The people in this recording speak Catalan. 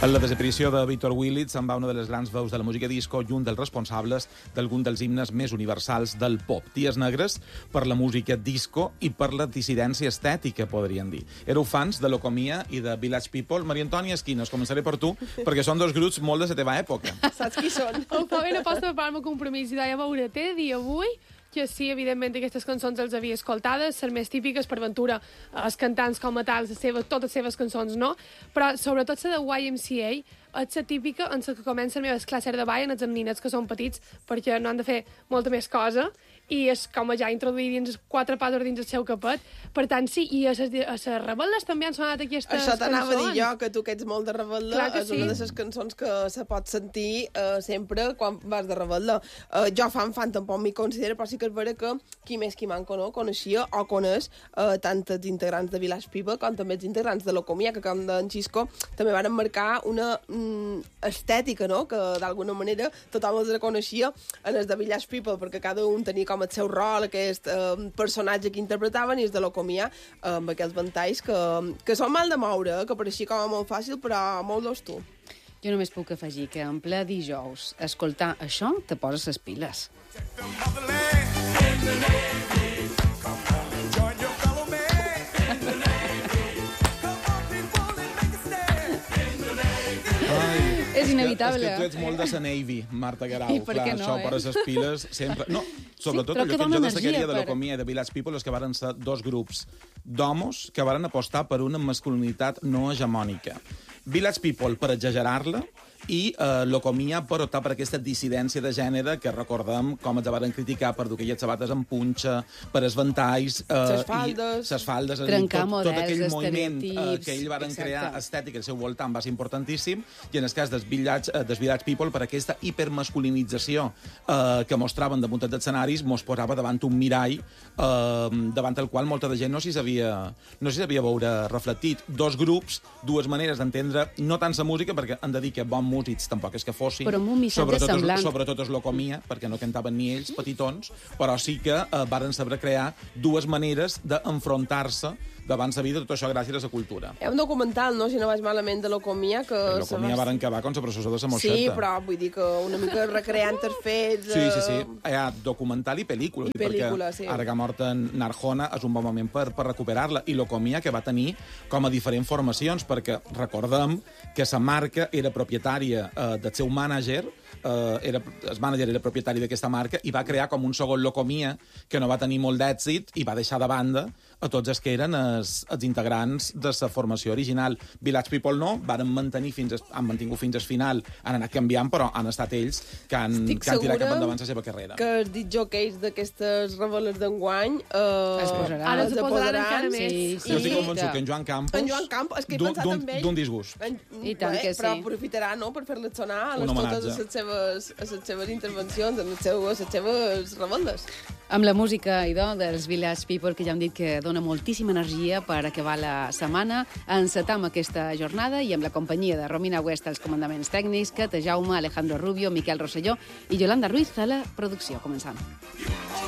En la desaparició de Víctor Willis se'n va una de les grans veus de la música disco i un dels responsables d'algun dels himnes més universals del pop. Dies negres per la música disco i per la dissidència estètica, podríem dir. Éreu fans de Locomia i de Village People. Maria Antònia Esquinas, començaré per tu, perquè són dos grups molt de la teva època. Saps qui són? Ho fa ben aposta per part-me compromís i deia veure-te dia avui, que sí, evidentment, aquestes cançons els havia escoltades, ser més típiques per Ventura, els cantants com a tals, totes les seves cançons, no? Però sobretot la de YMCA és la típica en la que comencen les meves classes de ball en els ninets que són petits, perquè no han de fer molta més cosa, i és com ja introduir dins 4 passos dins el seu capet. Per tant, sí, i a les rebel·les també han sonat aquestes cançons. Això t'anava a dir jo, que tu que ets molt de rebel·la, és sí. una de les cançons que se pot sentir sempre quan vas de rebel·la. Jo fan tampoc m'hi considero, però sí que és vera que qui més qui manco no coneixia o coneix tant els integrants de Village People com també els integrants de Locomia, que com d'en Xisco també van marcar una estètica, no?, que d'alguna manera tothom els reconeixia en els de Village People, perquè cada un tenia com el seu rol, aquest personatge que interpretaven, i els de Locomia amb aquells ventalls que són mal de moure, que pareixia com molt fàcil, però molt tu. Jo només puc afegir que en ple dijous escoltar això te poses les piles. És inevitable. És que tu ets molt de la Navy, Marta Guerau. I per què no, això, per les piles, sempre... No, sobretot sí, allò que jo destacaria de Locomia i de Village People és que varen ser dos grups d'homos que varen apostar per una masculinitat no hegemònica. Village People per exagerar-la i Locomia per optar per aquesta dissidència de gènere que recordem com ens varen criticar per dur aquelles sabates amb punxa, per esventalls... Ses faldes. Trencar tot aquell models, moviment estereotips, que ell varen exacte. crear estètic al seu voltant va ser importantíssim, i en el cas dels Village People per aquesta hipermasculinització que mostraven damunt dels escenaris, mos posava davant un mirall davant el qual molta de gent no s'hi sabia veure reflectit. Dos grups, dues maneres d'entendre no tant la música, perquè han de dir que bons músics tampoc és que fossin, però amb un missatge semblant. sobretot és Locomia, perquè no cantaven ni ells, petitons, però sí que varen saber crear dues maneres d'enfrontar-se davant la vida, tot això gràcies a la cultura. Hi ha un documental, no?, si no vaig malament, de Locomia, que... Locomia varen acabar com la processó de la Moixeta. Sí, però vull dir que una mica recreant els fets... Sí. Hi ha documental i pel·lícula. I pel·lícula, perquè sí. Ara que ha mort en Arjona és un bon moment per recuperar-la. I Locomia, que va tenir com a diferents formacions, perquè recordem que la marca era propietària del seu mànager, el mànager era propietari d'aquesta marca, i va crear com un segon Locomia que no va tenir molt d'èxit i va deixar de banda a tots els que eren els integrants de la formació original. Village People no, han mantingut fins al final, han anat canviant, però han estat ells que han tirat cap endavant la seva carrera. Que els disjockeys d'aquestes rebel·les d'enguany es posaran. Ara es posaran encara més. Sí. Jo estic convençut que en Joan Campos... és que he pensat en ell... D'un disgust. I tant que sí. Però aprofitarà, no?, per fer-les sonar a totes les seves intervencions, a les seves rebel·les. Amb la música, idò, dels Village People, que ja hem dit que dona moltíssima energia per acabar la setmana, encetam aquesta jornada i amb la companyia de Romina West als comandaments tècnics, Cata Jaume, Alejandro Rubio, Miquel Rosselló i Yolanda Ruiz a la producció. Començam.